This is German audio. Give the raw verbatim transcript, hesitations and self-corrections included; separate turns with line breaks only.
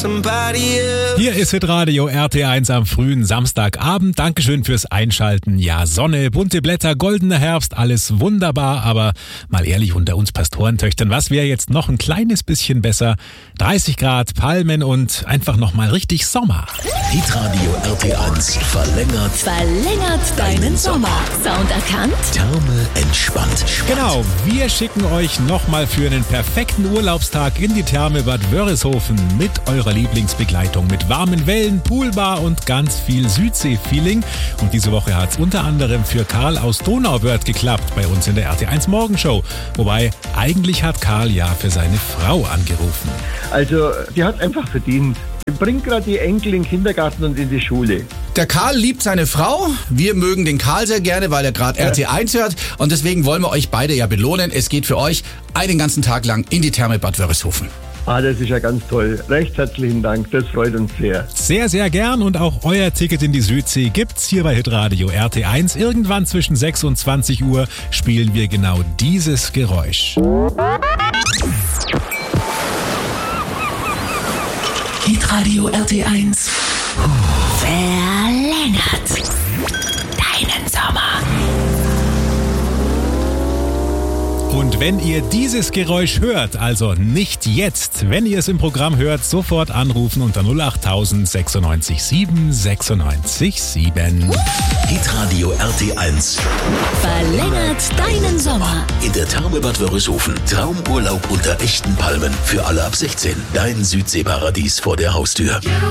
somebody else.
Hier ist Hitradio R T eins am frühen Samstagabend. Dankeschön fürs Einschalten. Ja, Sonne, bunte Blätter, goldener Herbst, alles wunderbar. Aber mal ehrlich unter uns Pastorentöchtern, was wäre jetzt noch ein kleines bisschen besser? dreißig Grad, Palmen und einfach nochmal richtig Sommer.
Hitradio R T eins verlängert,
Verlängert deinen Sommer. Sound erkannt?
Therme entspannt.
Genau, wir schicken euch nochmal für einen perfekten Urlaubstag in die Therme Bad Wörishofen mit eurer Lieblingsbegleitung mit warmen Wellen, Poolbar und ganz viel Südsee-Feeling. Und diese Woche hat es unter anderem für Karl aus Donauwörth geklappt bei uns in der R T eins Morgenshow. Wobei, eigentlich hat Karl ja für seine Frau angerufen.
Also, die hat einfach verdient. Bringt gerade die Enkel in den Kindergarten und in die Schule.
Der Karl liebt seine Frau. Wir mögen den Karl sehr gerne, weil er gerade R T eins hört. Und deswegen wollen wir euch beide ja belohnen. Es geht für euch einen ganzen Tag lang in die Therme Bad Wörishofen.
Ah, das ist ja ganz toll. Recht herzlichen Dank, das freut uns sehr.
Sehr, sehr gern und auch euer Ticket in die Südsee gibt's hier bei Hitradio R T eins. Irgendwann zwischen sechs und zwanzig Uhr spielen wir genau dieses Geräusch.
Hitradio R T eins
Verlängert deinen Sommer.
Und wenn ihr dieses Geräusch hört, also nicht jetzt, wenn ihr es im Programm hört, sofort anrufen unter null acht tausend sechsundneunzig sieben sechsundneunzig sieben.
Hitradio R T eins
Verlängert deinen Sommer.
in der Therme Bad Wörishofen. Traumurlaub unter echten Palmen für alle ab sechzehn. Dein Südseeparadies vor der Haustür.